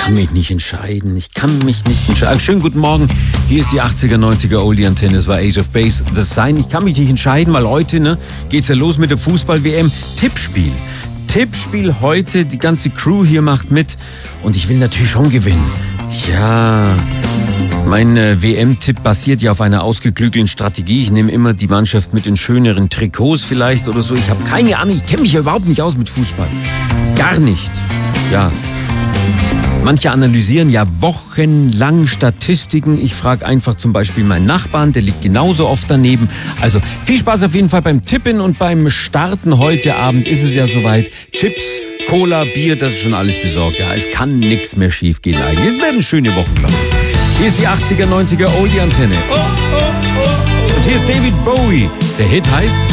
kann mich nicht entscheiden. Schönen guten Morgen. Hier ist die 80er, 90er Oldie-Antenne. Es war Ace of Base, The Sign. Ich kann mich nicht entscheiden, weil heute geht's ja los mit der Fußball-WM. Tippspiel heute. Die ganze Crew hier macht mit. Und ich will natürlich schon gewinnen. Ja, mein WM-Tipp basiert ja auf einer ausgeklügelten Strategie. Ich nehme immer die Mannschaft mit in schöneren Trikots vielleicht oder so. Ich habe keine Ahnung, ich kenne mich ja überhaupt nicht aus mit Fußball. Gar nicht. Ja. Manche analysieren ja wochenlang Statistiken. Ich frage einfach zum Beispiel meinen Nachbarn, der liegt genauso oft daneben. Also viel Spaß auf jeden Fall beim Tippen und beim Starten. Heute Abend ist es ja soweit. Chips, Cola, Bier, das ist schon alles besorgt. Ja, es kann nichts mehr schief gehen eigentlich. Es werden schöne Wochen, glaube ich. Hier ist die 80er, 90er Oldie-Antenne. Und hier ist David Bowie. Der Hit heißt